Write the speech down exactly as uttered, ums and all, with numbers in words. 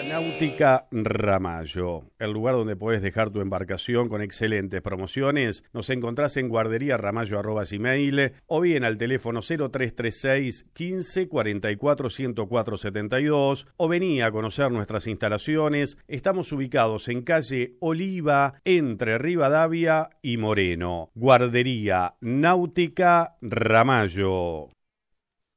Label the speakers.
Speaker 1: Náutica Ramallo, el lugar donde podés dejar tu embarcación con excelentes promociones. Nos encontrás en guardería ramallo arroba gmail o bien al teléfono cero tres tres seis, quince, cuarenta y cuatro, ciento cuatro, setenta y dos o vení a conocer nuestras instalaciones. Estamos ubicados en calle Oliva, entre Rivadavia y Moreno. Guardería Náutica Ramallo.